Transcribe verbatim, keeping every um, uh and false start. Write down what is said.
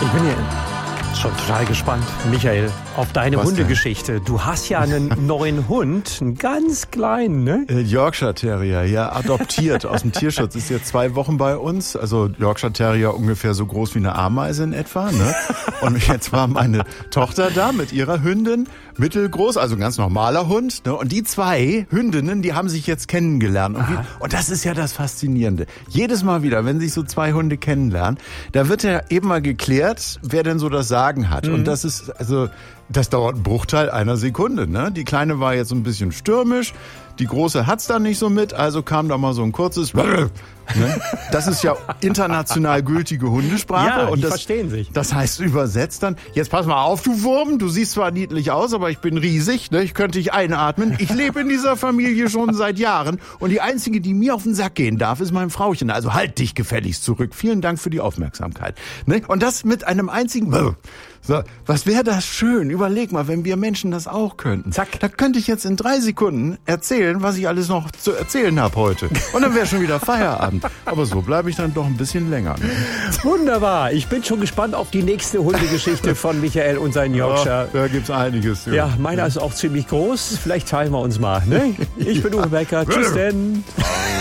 Ich bin hier schon total gespannt, Michael, auf deine Was Hundegeschichte. Du hast ja einen neuen Hund, einen ganz kleinen, ne? Yorkshire Terrier, ja, adoptiert aus dem Tierschutz. Ist jetzt zwei Wochen bei uns. Also Yorkshire Terrier ungefähr so groß wie eine Ameise in etwa, ne? Und jetzt war meine Tochter da mit ihrer Hündin, mittelgroß, also ein ganz normaler Hund, ne? Und die zwei Hündinnen, die haben sich jetzt kennengelernt. Und, wie, und das ist ja das Faszinierende. Jedes Mal wieder, wenn sich so zwei Hunde kennenlernen, da wird ja eben mal geklärt, wer denn so das Sagen hat. Mhm. Und das ist, also, das dauert einen Bruchteil einer Sekunde, ne? Die Kleine war jetzt ein bisschen stürmisch, die Große hat's dann nicht so mit, also kam da mal so ein kurzes ne? Das ist ja international gültige Hundesprache. Ja, die und das, verstehen sich. Das heißt übersetzt dann, jetzt pass mal auf, du Wurm, du siehst zwar niedlich aus, aber ich bin riesig, ne? Ich könnte dich einatmen. Ich lebe in dieser Familie schon seit Jahren und die Einzige, die mir auf den Sack gehen darf, ist mein Frauchen. Also halt dich gefälligst zurück. Vielen Dank für die Aufmerksamkeit. Ne? Und das mit einem einzigen... So, was wäre das schön? Überleg mal, wenn wir Menschen das auch könnten. Zack. Da könnte ich jetzt in drei Sekunden erzählen, was ich alles noch zu erzählen habe heute. Und dann wäre schon wieder Feierabend. Aber so bleibe ich dann doch ein bisschen länger. Ne? Wunderbar. Ich bin schon gespannt auf die nächste Hundegeschichte von Michael und seinen Yorkshire. Ja, da gibt's einiges. Ja, ja meiner ist auch ziemlich groß. Vielleicht teilen wir uns mal. Ne? Ich bin Uwe Becker. Tschüss denn.